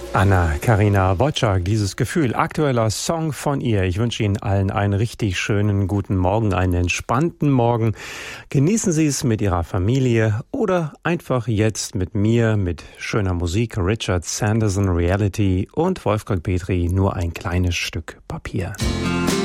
Anna-Karina Wojcik, dieses Gefühl, aktueller Song von ihr. Ich wünsche Ihnen allen einen richtig schönen guten Morgen, einen entspannten Morgen. Genießen Sie es mit Ihrer Familie oder einfach jetzt mit mir, mit schöner Musik. Richard Sanderson, Reality und Wolfgang Petri, nur ein kleines Stück Papier.